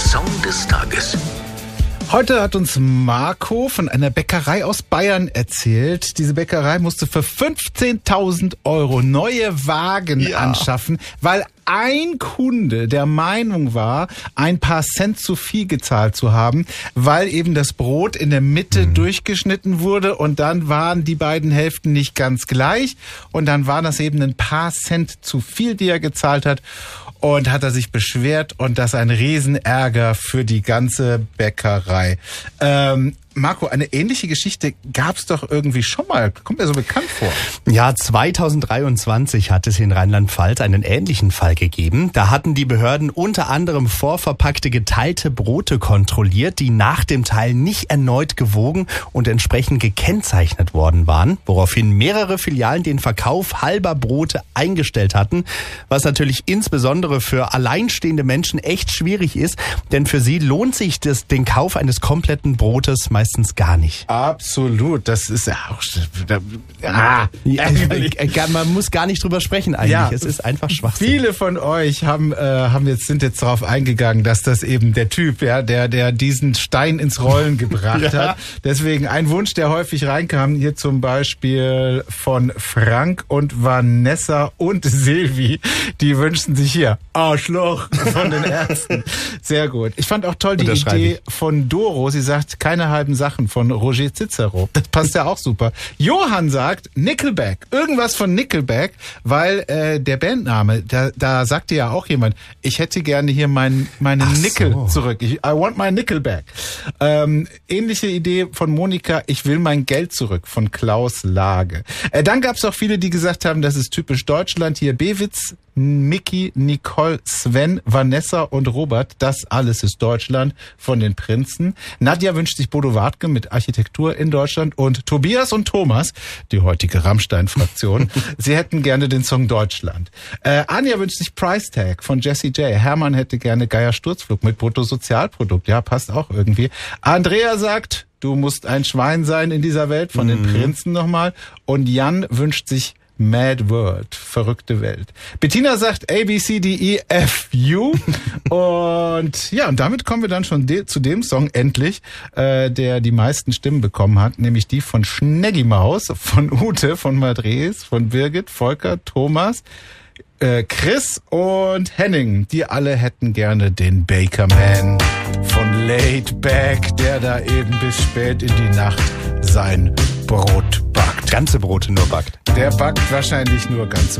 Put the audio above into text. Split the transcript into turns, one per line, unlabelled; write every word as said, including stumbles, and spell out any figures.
Song des Tages.
Heute hat uns Marco von einer Bäckerei aus Bayern erzählt. Diese Bäckerei musste für fünfzehntausend Euro neue Wagen ja. anschaffen, weil ein Kunde der Meinung war, ein paar Cent zu viel gezahlt zu haben, weil eben das Brot in der Mitte mhm. durchgeschnitten wurde und dann waren die beiden Hälften nicht ganz gleich und dann waren das eben ein paar Cent zu viel, die er gezahlt hat. Und hat er sich beschwert und das ein Riesenärger für die ganze Bäckerei. Ähm, Marco, eine ähnliche Geschichte gab es doch irgendwie schon mal. Kommt mir so bekannt vor.
Ja, zweitausenddreiundzwanzig hat es in Rheinland-Pfalz einen ähnlichen Fall gegeben. Da hatten die Behörden unter anderem vorverpackte geteilte Brote kontrolliert, die nach dem Teilen nicht erneut gewogen und entsprechend gekennzeichnet worden waren, woraufhin mehrere Filialen den Verkauf halber Brote eingestellt hatten, was natürlich insbesondere für alleinstehende Menschen echt schwierig ist, denn für sie lohnt sich das, den Kauf eines kompletten Brotes meistens gar nicht.
Absolut, das ist ja auch... Ah,
ja, man muss gar nicht drüber sprechen eigentlich, ja, es ist einfach Schwachsinn.
Viele von euch haben, äh, haben jetzt, sind jetzt darauf eingegangen, dass das eben der Typ, ja, der, der diesen Stein ins Rollen gebracht ja. hat. Deswegen ein Wunsch, der häufig reinkam, hier zum Beispiel von Frank und Vanessa und Silvi, die wünschen sich hier Arschloch von den Ärzten. Sehr gut. Ich fand auch toll die Idee ich. von Doro, sie sagt, keine halben Sachen von Roger Cicero. Das passt ja auch super. Johann sagt Nickelback. Irgendwas von Nickelback, weil äh, der Bandname, da, da sagte ja auch jemand, ich hätte gerne hier mein, meine Ach Nickel so. zurück. Ich, I want my Nickelback. Ähm, ähnliche Idee von Monika, ich will mein Geld zurück von Klaus Lage. Äh, dann gab es auch viele, die gesagt haben, das ist typisch Deutschland. Hier Bewitz, Micky, Nicole, Sven, Vanessa und Robert. Das alles ist Deutschland von den Prinzen. Nadja wünscht sich Bodo Wartke mit Architektur in Deutschland und Tobias und Thomas, die heutige Rammstein-Fraktion, sie hätten gerne den Song Deutschland. Äh, Anja wünscht sich Price Tag von Jessie J. Hermann hätte gerne Geier Sturzflug mit Bruttosozialprodukt. Ja, passt auch irgendwie. Andrea sagt, du musst ein Schwein sein in dieser Welt von den Prinzen nochmal. Und Jan wünscht sich Mad World, verrückte Welt. Bettina sagt A, B, C, D, E, F, U. Und ja, und damit kommen wir dann schon de- zu dem Song endlich, äh, der die meisten Stimmen bekommen hat, nämlich die von Schneggi Maus, von Ute, von Madres, von Birgit, Volker, Thomas, äh, Chris und Henning. Die alle hätten gerne den Bakerman von Laid Back, der da eben bis spät in die Nacht sein Brot backt.
Ganze Brote nur backt.
Der backt wahrscheinlich nur ganze